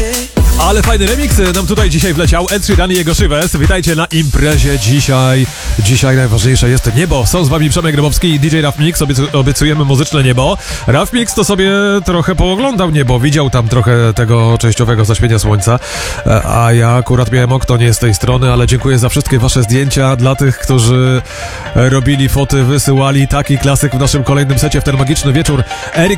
Ale fajny remix nam tutaj dzisiaj wleciał. Ed Sheeran i jego Shivers. Witajcie na imprezie dzisiaj. Dzisiaj najważniejsze jest niebo. Są z wami Przemek Grabowski i DJ Raf Mix. Obiecujemy muzyczne niebo. Raf Mix to sobie trochę pooglądał niebo. Widział tam trochę tego częściowego zaświenia słońca. A ja akurat miałem okno nie z tej strony, ale dziękuję za wszystkie wasze zdjęcia. Dla tych, którzy robili foty, wysyłali. Taki klasyk w naszym kolejnym secie w ten magiczny wieczór. Eric